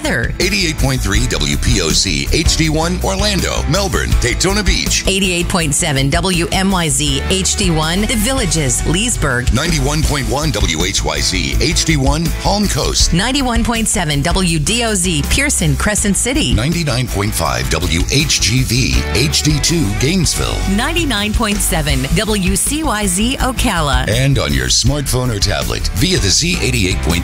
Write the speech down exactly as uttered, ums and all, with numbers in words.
weather. eighty-eight point three W P O C H D one Orlando, Melbourne, Daytona Beach. eighty-eight point seven W M Y Z H D one The Villages, Leesburg. ninety-one point one W H Y Z H D one Palm Coast. ninety-one point seven W D O Z Pearson, Crescent City. ninety-nine point five W H G V H D two Gainesville. ninety-nine point seven W C Y Z Ocala. And on your smartphone or tablet via the Z eighty-eight point